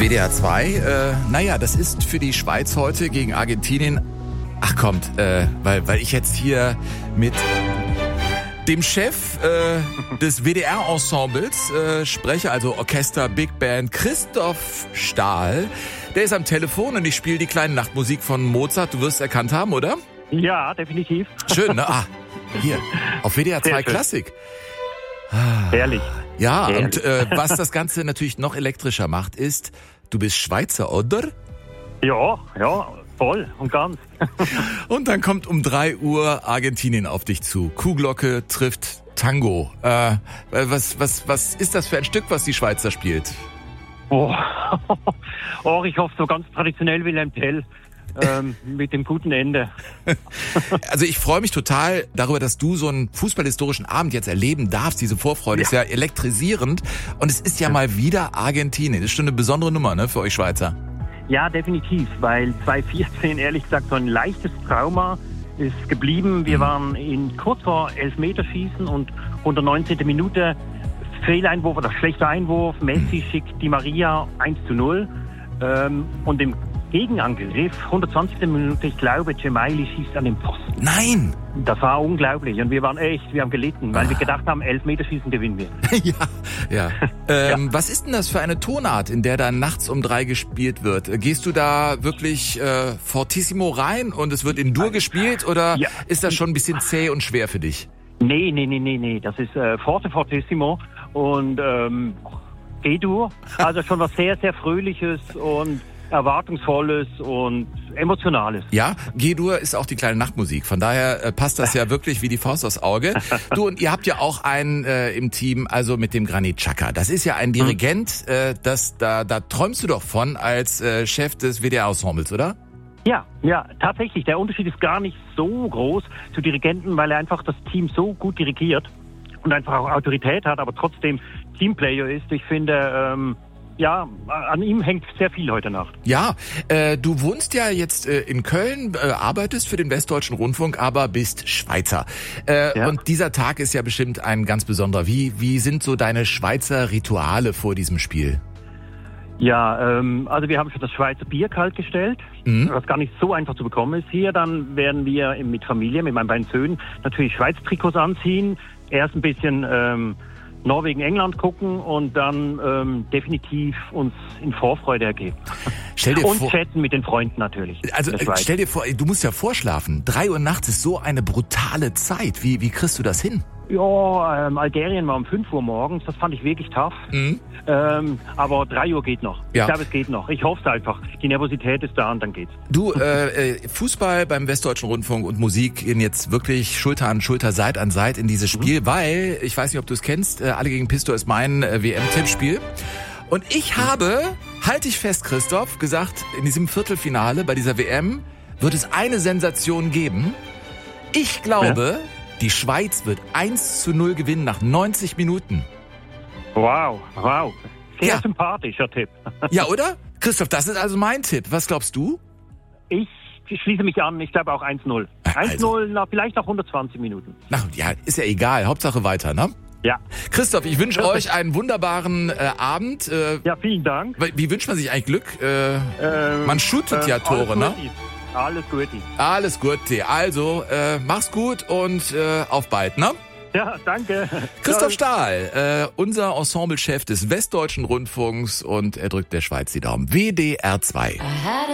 WDR 2, naja, das ist für die Schweiz heute gegen Argentinien. Ach kommt, weil ich jetzt hier mit dem Chef des WDR-Ensembles spreche, also Orchester, Big Band, Christoph Stahl. Der ist am Telefon und ich spiele die kleine Nachtmusik von Mozart. Du wirst es erkannt haben, oder? Ja, definitiv. Schön, ne? Ah, hier, auf WDR 2 Klassik. Herrlich. Ja, Herrlich. und was das Ganze natürlich noch elektrischer macht, ist, du bist Schweizer, oder? Ja, voll und ganz. Und dann kommt um 3 Uhr Argentinien auf dich zu. Kuhglocke trifft Tango. Was ist das für ein Stück, was die Schweizer spielt? Oh, ich hoffe so ganz traditionell Wilhelm Tell. Mit dem guten Ende. Also ich freue mich total darüber, dass du so einen fußballhistorischen Abend jetzt erleben darfst. Diese Vorfreude ist ja elektrisierend. Und es ist ja mal wieder Argentinien. Das ist schon eine besondere Nummer, ne, für euch Schweizer. Ja, definitiv, weil 2014, ehrlich gesagt, so ein leichtes Trauma ist geblieben. Wir waren kurz vor Elfmeterschießen und 119. Minute Fehleinwurf oder schlechter Einwurf. Messi schickt Di Maria 1:0. Und im Gegenangriff, 120. Minute, ich glaube, Gemayli schießt an den Pfosten. Nein! Das war unglaublich und wir haben gelitten, weil wir gedacht haben, Elfmeterschießen gewinnen wir. Ja. Was ist denn das für eine Tonart, in der da nachts um 3 gespielt wird? Gehst du da wirklich fortissimo rein und es wird in Dur gespielt oder ist das schon ein bisschen zäh und schwer für dich? Nee. Das ist fortissimo und G-Dur. Also schon was sehr, sehr Fröhliches und Erwartungsvolles und Emotionales. Ja, G-Dur ist auch die kleine Nachtmusik. Von daher passt das ja wirklich wie die Faust aufs Auge. Du, und ihr habt ja auch einen im Team, also mit dem Granit Xhaka. Das ist ja ein Dirigent, da träumst du doch von als Chef des WDR-Ensembles, oder? Ja, tatsächlich. Der Unterschied ist gar nicht so groß zu Dirigenten, weil er einfach das Team so gut dirigiert und einfach auch Autorität hat, aber trotzdem Teamplayer ist. Ich finde, an ihm hängt sehr viel heute Nacht. Ja, du wohnst ja jetzt in Köln, arbeitest für den Westdeutschen Rundfunk, aber bist Schweizer. Und dieser Tag ist ja bestimmt ein ganz besonderer. Wie sind so deine Schweizer Rituale vor diesem Spiel? Ja, also wir haben schon das Schweizer Bier kalt gestellt, was gar nicht so einfach zu bekommen ist hier. Dann werden wir mit Familie, mit meinen beiden Söhnen, natürlich Schweizer Trikots anziehen. Erst ein bisschen Norwegen, England gucken und dann definitiv uns in Vorfreude ergeben. Und chatten mit den Freunden natürlich. Also stell dir vor, du musst ja vorschlafen. 3 Uhr nachts ist so eine brutale Zeit. Wie kriegst du das hin? Ja, Algerien war um 5 Uhr morgens. Das fand ich wirklich tough. Aber 3 Uhr geht noch. Ja. Ich glaube, es geht noch. Ich hoffe es einfach. Die Nervosität ist da und dann geht's. Du, Fußball beim Westdeutschen Rundfunk und Musik gehen jetzt wirklich Schulter an Schulter, Seite an Seite in dieses Spiel, weil, ich weiß nicht, ob du es kennst, Alle gegen Pisto ist mein WM-Tippspiel. Und ich habe, halte ich fest, Christoph, gesagt, in diesem Viertelfinale bei dieser WM wird es eine Sensation geben. Ich glaube, die Schweiz wird 1:0 gewinnen nach 90 Minuten. Wow. Sehr sympathischer Tipp. Ja, oder? Christoph, das ist also mein Tipp. Was glaubst du? Ich schließe mich an. Ich glaube auch 1:0. 1:0, vielleicht nach 120 Minuten. Ja, ist ja egal. Hauptsache weiter, ne? Ja. Christoph, ich wünsche euch einen wunderbaren Abend. Ja, vielen Dank. Wie wünscht man sich eigentlich Glück? Man shootet ja Tore, ne? Alles Gute. Alles Gute. Also, mach's gut und auf bald, ne? Ja, danke. Christoph Stahl, unser Ensemblechef des Westdeutschen Rundfunks und er drückt der Schweiz die Daumen. WDR 2.